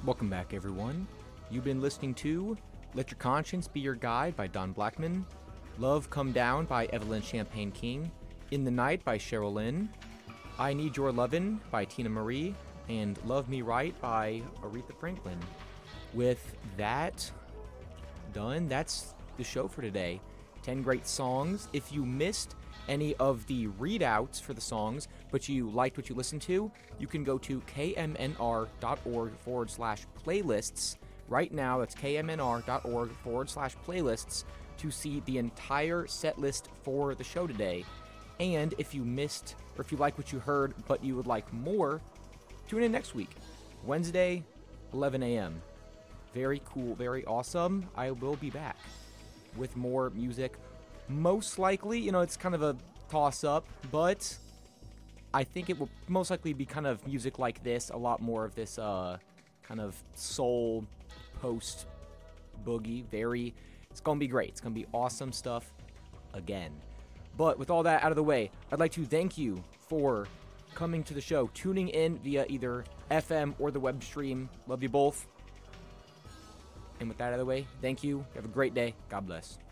Welcome back, everyone. You've been listening to Let Your Conscience Be Your Guide by Don Blackman, Love Come Down by Evelyn Champagne King, In the Night by Cheryl Lynn, I Need Your Lovin' by Tina Marie, and Love Me Right by Aretha Franklin. With that done, that's the show for today. 10 great songs. If you missed any of the readouts for the songs, but you liked what you listened to, you can go to kmnr.org/playlists right now. That's kmnr.org/playlists to see the entire set list for the show today. And if you missed, or if you like what you heard, but you would like more, tune in next week, Wednesday, 11 a.m. Very cool, very awesome. I will be back with more music. Most likely, it's kind of a toss-up, but I think it will most likely be kind of music like this, a lot more of this kind of soul post-boogie. It's going to be great. It's going to be awesome stuff again. But with all that out of the way, I'd like to thank you for coming to the show, tuning in via either FM or the web stream. Love you both. And with that out of the way, thank you. Have a great day. God bless.